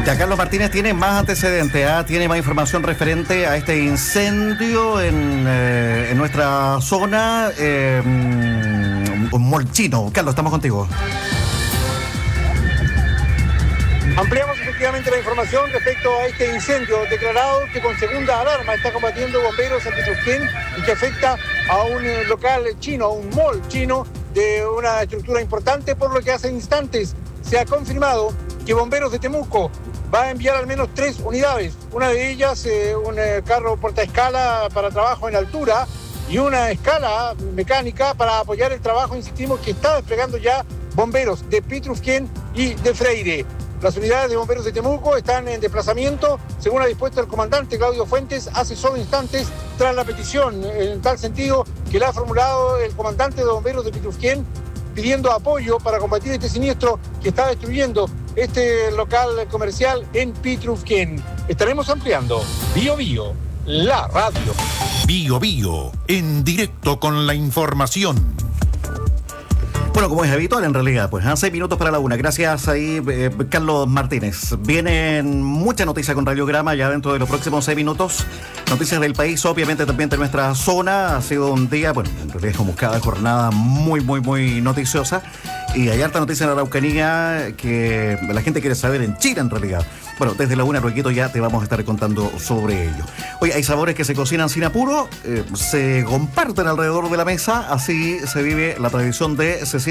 Ya Carlos Martínez tiene más antecedentes, tiene más información referente a este incendio en nuestra zona. Molchino. Carlos, estamos contigo. Ampliamos efectivamente la información respecto a este incendio declarado que con segunda alarma está combatiendo bomberos en Pitrufquén y que afecta a un local chino, a un mall chino de una estructura importante, por lo que hace instantes se ha confirmado que Bomberos de Temuco va a enviar al menos 3 unidades. Una de ellas, un carro portaescala para trabajo en altura y una escala mecánica para apoyar el trabajo, insistimos, que está desplegando ya bomberos de Pitrufquén y de Freire. Las unidades de bomberos de Temuco están en desplazamiento, según ha dispuesto el comandante Claudio Fuentes, hace solo instantes, tras la petición en tal sentido que la ha formulado el comandante de bomberos de Pitrufquén, pidiendo apoyo para combatir este siniestro que está destruyendo este local comercial en Pitrufquén. Estaremos ampliando. Bio Bio, la radio. Bio Bio, en directo con la información. Bueno, como es habitual en realidad, pues 6 minutos para la 1. Gracias ahí, Carlos Martínez. Vienen muchas noticias con Radiograma ya dentro de los próximos 6 minutos. Noticias del país, obviamente también de nuestra zona. Ha sido un día, bueno, en realidad como cada jornada muy noticiosa. Y hay harta noticia en la Araucanía que la gente quiere saber en Chile en realidad. Bueno, desde la 1, Ruequito, ya te vamos a estar contando sobre ello. Oye, hay sabores que se cocinan sin apuro, se comparten alrededor de la mesa, así se vive la tradición de